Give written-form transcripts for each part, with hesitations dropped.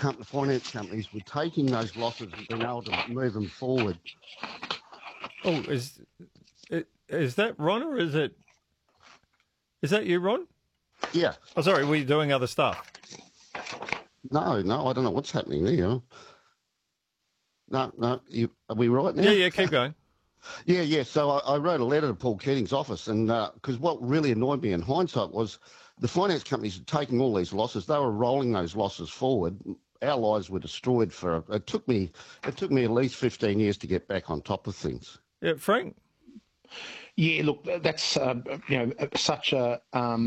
finance companies were taking those losses and being able to move them forward. Oh, is that Ron, or is that you, Ron? Yeah. Oh, sorry, were you doing other stuff? No, I don't know what's happening there. No, are we right now? Yeah, keep going. Yeah. So I wrote a letter to Paul Keating's office, and because what really annoyed me in hindsight was the finance companies were taking all these losses. They were rolling those losses forward. Our lives were destroyed it took me at least 15 years to get back on top of things. Yeah, Frank? Yeah, look, that's such a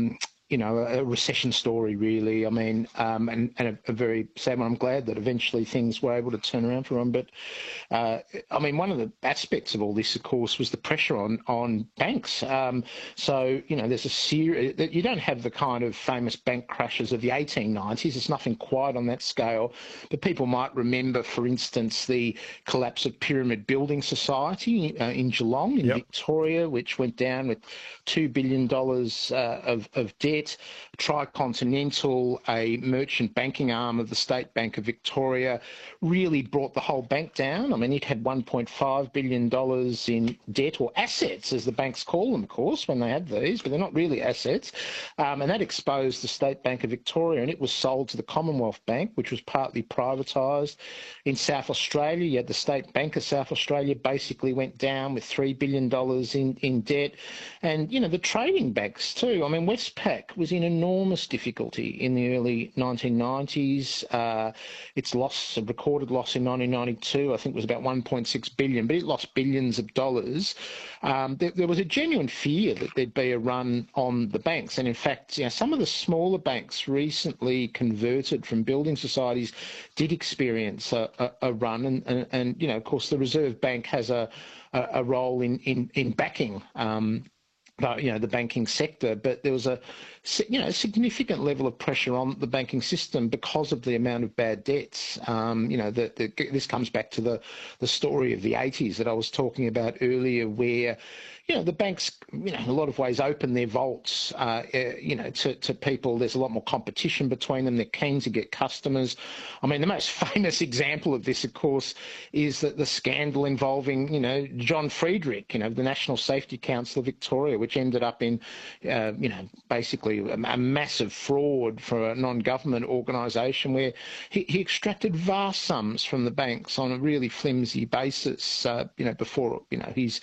a recession story, really. I mean, and a very sad one. I'm glad that eventually things were able to turn around for them. But I mean, one of the aspects of all this, of course, was the pressure on banks. So there's a series that you don't have the kind of famous bank crashes of the 1890s. It's nothing quite on that scale. But people might remember, for instance, the collapse of Pyramid Building Society in Geelong, in Victoria, which went down with $2 billion of debt. Tricontinental, a merchant banking arm of the State Bank of Victoria, really brought the whole bank down. I mean, it had $1.5 billion in debt, or assets, as the banks call them, of course, when they have these, but they're not really assets. And that exposed the State Bank of Victoria, and it was sold to the Commonwealth Bank, which was partly privatised. In South Australia, you had the State Bank of South Australia basically went down with $3 billion in debt. And, the trading banks too. I mean, Westpac was in enormous difficulty in the early 1990s. Its recorded loss in 1992, I think, was about $1.6 billion, but it lost billions of dollars. There was a genuine fear that there'd be a run on the banks. And in fact, some of the smaller banks recently converted from building societies did experience a run. And of course, the Reserve Bank has a role in backing the banking sector, but there was a significant level of pressure on the banking system because of the amount of bad debts. This comes back to the story of the 80s that I was talking about earlier, where the banks, in a lot of ways, open their vaults, to people. There's a lot more competition between them. They're keen to get customers. I mean, the most famous example of this, of course, is the scandal involving, John Friedrich, the National Safety Council of Victoria, which ended up in, basically a massive fraud for a non-government organisation where he extracted vast sums from the banks on a really flimsy basis, before, his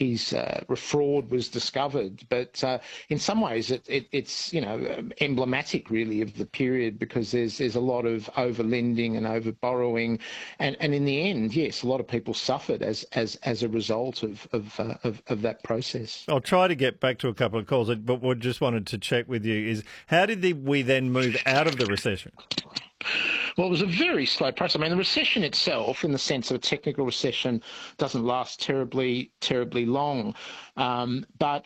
fraud was discovered. But in some ways it's emblematic really of the period, because there's a lot of over-lending and over-borrowing, and in the end, yes, a lot of people suffered as a result of that process. I'll try to get back to a couple of calls, but what just wanted to check with you is, how did we then move out of the recession? Well, it was a very slow process. I mean, the recession itself, in the sense of a technical recession, doesn't last terribly long. But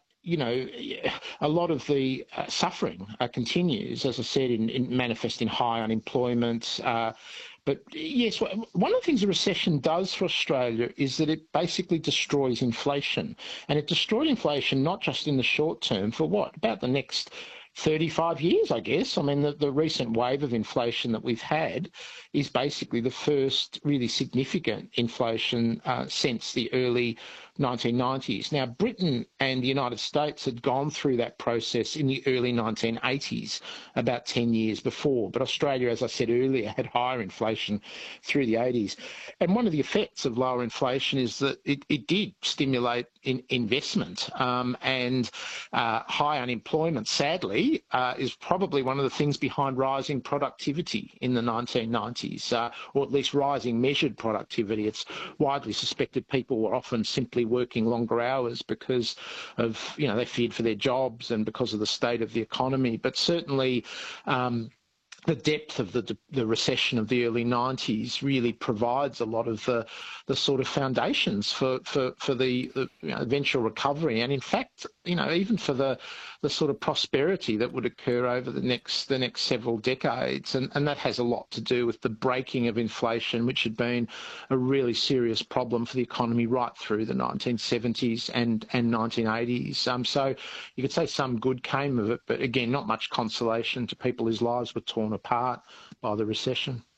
a lot of the suffering continues, as I said, in manifesting high unemployment. But yes, one of the things a recession does for Australia is that it basically destroys inflation. And it destroyed inflation not just in the short term, for about the next 35 years, I guess. I mean, the recent wave of inflation that we've had is basically the first really significant inflation since the early 1990s. Now, Britain and the United States had gone through that process in the early 1980s, about 10 years before. But Australia, as I said earlier, had higher inflation through the 80s. And one of the effects of lower inflation is that it did stimulate investment, and high unemployment, sadly, is probably one of the things behind rising productivity in the 1990s, or at least rising measured productivity. It's widely suspected people were often simply working longer hours because of, they feared for their jobs and because of the state of the economy. But certainly the depth of the recession of the early 90s really provides a lot of the sort of foundations for the eventual recovery, and in fact, even for the sort of prosperity that would occur over the next several decades. And that has a lot to do with the breaking of inflation, which had been a really serious problem for the economy right through the 1970s and 1980s. So you could say some good came of it, but again, not much consolation to people whose lives were torn apart by the recession.